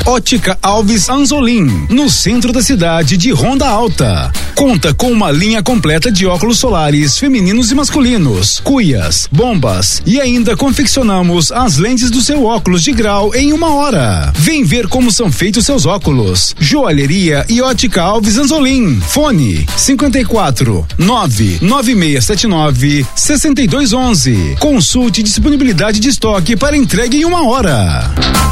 Ótica Alves Anzolim, no centro da cidade de Ronda Alta. Conta com uma linha completa de óculos solares femininos e masculinos, cuias, bombas e ainda confeccionamos as lentes do seu óculos de grau em 1 hora. Vem ver como são feitos seus óculos. Joalheria e Ótica Alves Anzolim. Fone 54 99679 6211. Consulte disponibilidade de estoque para entrega em 1 hora.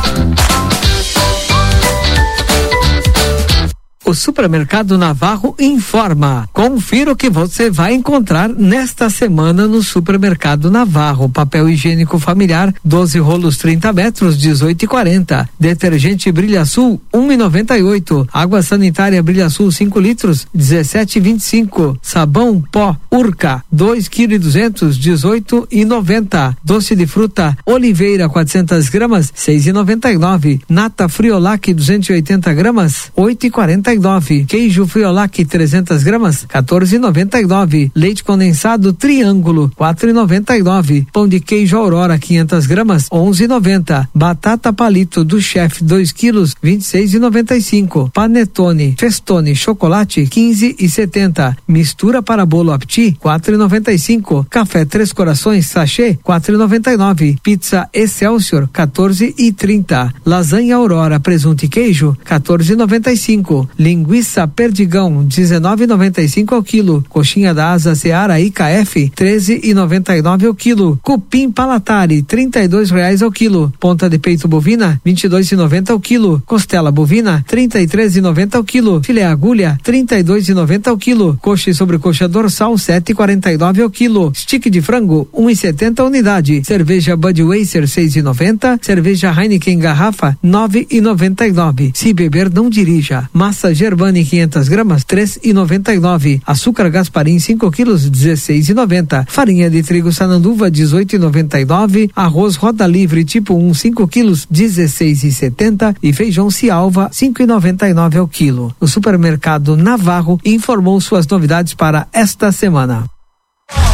O Supermercado Navarro informa. Confira o que você vai encontrar nesta semana no Supermercado Navarro. Papel higiênico familiar, 12 rolos 30 metros, 18,40. Detergente Brilha Sul, 1,98. Água sanitária Brilha Sul, 5 litros, 17,25. Sabão pó Urca, 2,2 kg, 18,90. Doce de fruta Oliveira, 400 gramas, 6,99. Nata Friolac, 280 gramas, 8,49. Queijo Friolac 300 gramas, 14,99. Leite condensado Triângulo, 4,99. Pão de queijo Aurora 500 gramas, 11,90. Batata palito do Chef 2 quilos, 26,95. Panetone Festone chocolate 15,70. Mistura para bolo Apti, 4,95. Café Três Corações sachê, 4,99. Pizza Excelsior, 14,30. Lasanha Aurora presunto e queijo, 14,95. Linguiça Perdigão, 19,95 ao quilo. Coxinha da Asa Seara IKF, 13,99 ao quilo. Cupim Palatari, R$32 ao quilo. Ponta de peito bovina, 22,90 ao quilo. Costela bovina, 33,90 ao quilo. Filé agulha, 32,90 ao quilo. Coxa e sobrecoxa dorsal, 7,49 ao quilo. Stick de frango, 1,70 a unidade. Cerveja Budweiser, 6,90. Cerveja Heineken garrafa, 9,99. Se beber, não dirija. Massa Germani 500 gramas, 3,99. Açúcar Gasparim 5 quilos, 16,90. Farinha de trigo Sananduva, 18,99. Arroz Roda Livre tipo 1, 5 quilos, 16,70. E feijão Cialva, 5,99 ao quilo. O Supermercado Navarro informou suas novidades para esta semana.